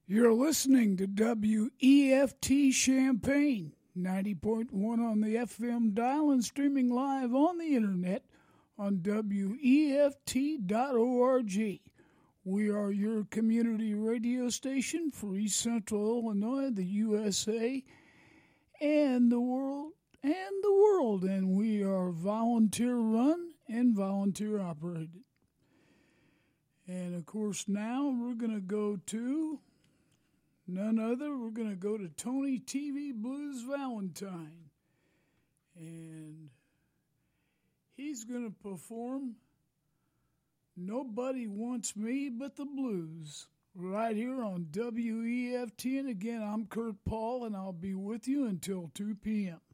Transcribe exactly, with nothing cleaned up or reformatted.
You're listening to W E F T Champaign, ninety point one on the F M dial and streaming live on the internet on W E F T dot org. We are your community radio station for East Central Illinois, the U S A, and the world, and the world, and we are volunteer run and volunteer operated. And of course now we're going to go to none other, we're going to go to Tony T V Blues Valentine. And he's going to perform Nobody Wants Me But the Blues right here on W E F T. And again, I'm Kurt Paul, and I'll be with you until two p.m.